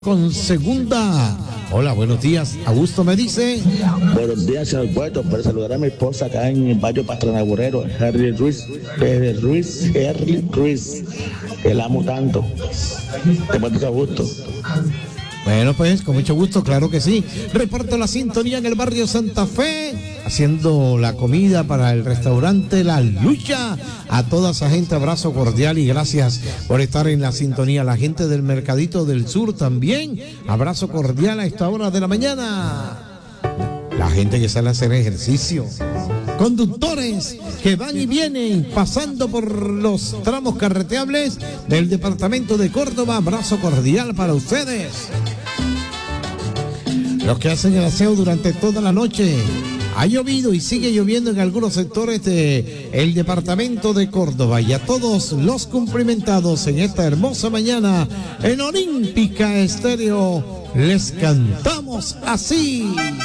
Con segunda. Hola, buenos días. Augusto me dice. Buenos días, señor Puerto. Para saludar a mi esposa acá en el barrio Pastrana Burrero, Harry Ruiz, que la amo tanto. Te mando Augusto. Bueno, pues, con mucho gusto, claro que sí. Reparto la sintonía en el barrio Santa Fe, haciendo la comida para el restaurante La Lucha. A toda esa gente, abrazo cordial y gracias por estar en la sintonía. La gente del Mercadito del Sur también, abrazo cordial a esta hora de la mañana. La gente que sale a hacer ejercicio. Conductores que van y vienen pasando por los tramos carreteables del departamento de Córdoba, abrazo cordial para ustedes. Los que hacen el aseo durante toda la noche. Ha llovido y sigue lloviendo en algunos sectores del departamento de Córdoba, y a todos los cumplimentados en esta hermosa mañana en Olímpica Estéreo les cantamos así.